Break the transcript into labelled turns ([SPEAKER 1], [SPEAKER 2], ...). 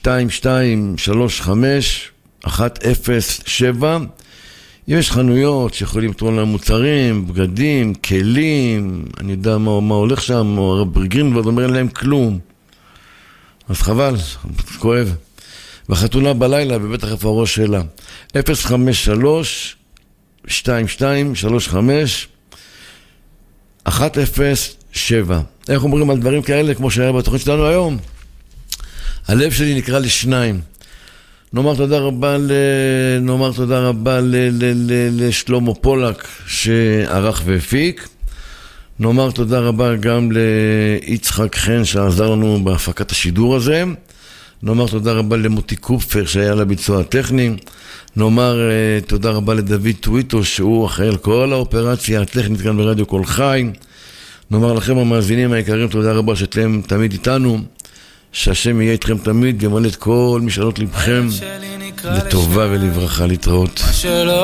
[SPEAKER 1] 107. יש חנויות שיכולים לתרום להם מוצרים, בגדים, כלים, אני יודע מה הולך שם, או הרב גרינוולד אומר להם כלום. אז חבל, כואב. והחתונה בלילה, בבטח איפה הראש שלה. 053-2235-107. איך אומרים על דברים כאלה, כמו שהיה בתוכנית שלנו היום? הלב שלי נקרא לשניים. נאמר תודה רבה לשלמה פולק שערך והפיק. נאמר תודה רבה גם ליצחק חן שעזר לנו בהפקת השידור הזה. נאמר תודה רבה למוטי קופר שהיה לביצוע הטכני. נאמר תודה רבה לדוד טוויטו שהוא אחראי על כל האופרציה הטכנית כאן ברדיו כל חי. נאמר לכם המאזינים היקרים תודה רבה שאתם תמיד איתנו, שהשם יהיה איתכם תמיד, ימלא את כל משאלות לבכם לטובה ולברכה, להתראות.